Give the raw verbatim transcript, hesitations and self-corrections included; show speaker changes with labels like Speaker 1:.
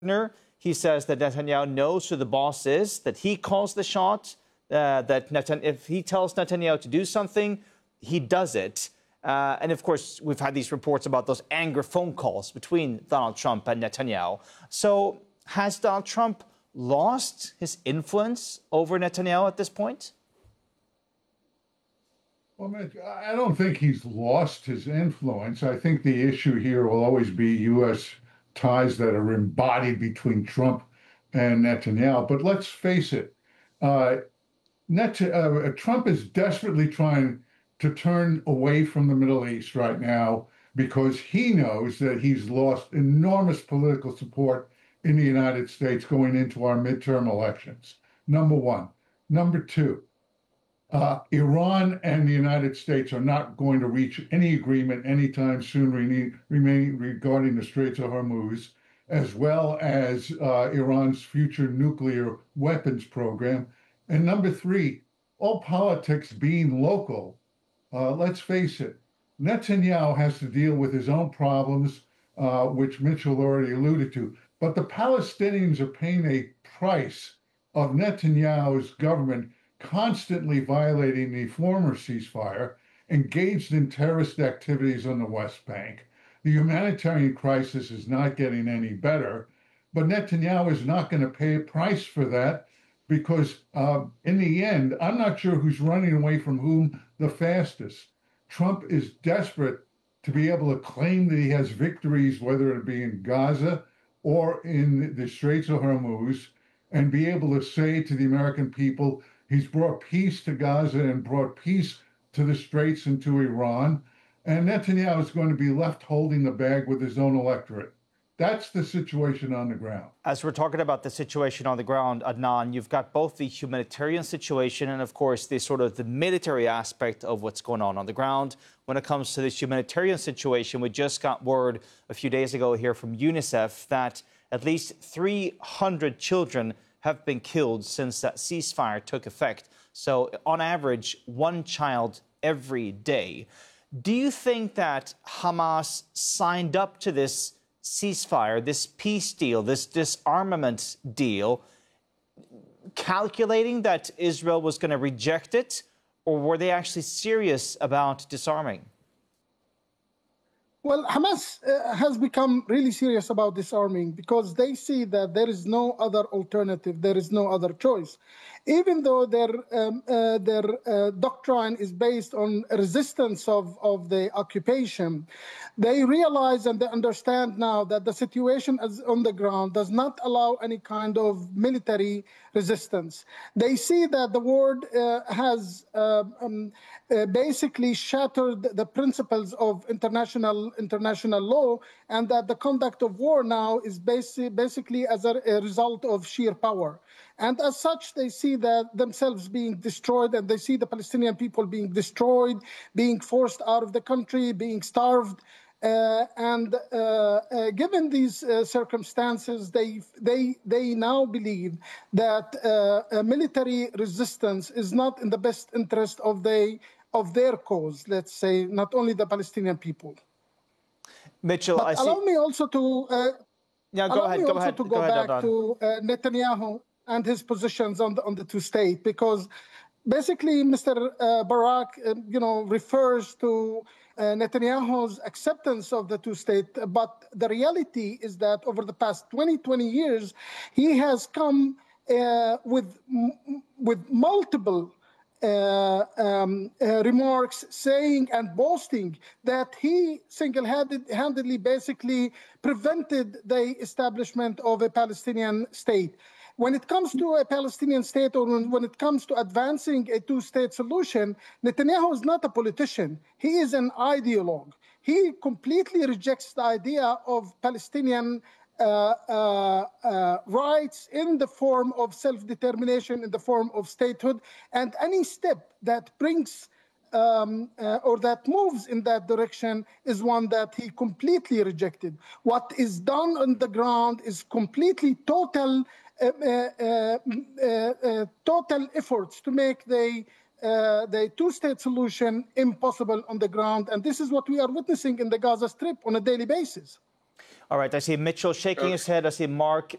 Speaker 1: He says that Netanyahu knows who the boss is, that he calls the shot, uh, that Netan- if he tells Netanyahu to do something, he does it. Uh, and of course, we've had these reports about those anger phone calls between Donald Trump and Netanyahu. So has Donald Trump lost his influence over Netanyahu at this point?
Speaker 2: Well, I don't think he's lost his influence. I think the issue here will always be U S ties that are embodied between Trump and Netanyahu. But let's face it, uh, Net, uh, Trump is desperately trying to turn away from the Middle East right now because he knows that he's lost enormous political support in the United States going into our midterm elections. Number one. Number two, uh, Iran and the United States are not going to reach any agreement anytime soon re- remain regarding the Straits of Hormuz, as well as uh, Iran's future nuclear weapons program. And number three, all politics being local, uh, let's face it, Netanyahu has to deal with his own problems, uh, which Mitchell already alluded to. But the Palestinians are paying a price of Netanyahu's government constantly violating the former ceasefire, engaged in terrorist activities on the West Bank. The humanitarian crisis is not getting any better, but Netanyahu is not going to pay a price for that because uh, in the end, I'm not sure who's running away from whom the fastest. Trump is desperate to be able to claim that he has victories, whether it be in Gaza or in the Straits of Hormuz, and be able to say to the American people, he's brought peace to Gaza and brought peace to the Straits and to Iran. And Netanyahu is going to be left holding the bag with his own electorate. That's the situation on the ground.
Speaker 1: As we're talking about the situation on the ground, Adnan, you've got both the humanitarian situation and, of course, the sort of the military aspect of what's going on on the ground. When it comes to this humanitarian situation, we just got word a few days ago here from UNICEF that at least three hundred children have been killed since that ceasefire took effect. So on average, one child every day. Do you think that Hamas signed up to this ceasefire, this peace deal, this disarmament deal, calculating that Israel was going to reject it, or were they actually serious about disarming?
Speaker 3: Well, Hamas uh, has become really serious about disarming because they see that there is no other alternative, there is no other choice. Even though their um, uh, their uh, doctrine is based on resistance of, of the occupation, they realize and they understand now that the situation as on the ground does not allow any kind of military resistance. They see that the world uh, has uh, um, uh, basically shattered the principles of international international law, and that the conduct of war now is basi- basically as a, a result of sheer power. And as such, they see that themselves being destroyed, and they see the Palestinian people being destroyed, being forced out of the country, being starved. Uh, and uh, uh, given these uh, circumstances, they, they, they now believe that uh, a military resistance is not in the best interest of, they, of their cause, let's say, not only the Palestinian people.
Speaker 1: Mitchell,
Speaker 3: but
Speaker 1: I
Speaker 3: allow
Speaker 1: see...
Speaker 3: me also to... Uh,
Speaker 1: yeah, go
Speaker 3: allow
Speaker 1: ahead,
Speaker 3: me
Speaker 1: go
Speaker 3: also
Speaker 1: ahead.
Speaker 3: to go,
Speaker 1: go ahead,
Speaker 3: back
Speaker 1: Adnan.
Speaker 3: to uh, Netanyahu and his positions on the, on the two-state, because basically Mister Uh, Barak, uh, you know, refers to uh, Netanyahu's acceptance of the two-state, but the reality is that over the past twenty, twenty years, he has come uh, with with multiple Uh, um, uh, remarks saying and boasting that he single-handedly basically prevented the establishment of a Palestinian state. When it comes to a Palestinian state, or when, when it comes to advancing a two-state solution, Netanyahu is not a politician. He is an ideologue. He completely rejects the idea of Palestinian Uh, uh, uh, rights in the form of self-determination, in the form of statehood, and any step that brings um, uh, or that moves in that direction is one that he completely rejected. What is done on the ground is completely total, uh, uh, uh, uh, total efforts to make the Uh, the two-state solution impossible on the ground, and this is what we are witnessing in the Gaza Strip on a daily basis.
Speaker 1: All right, I see Mitchell shaking his head. I see Mark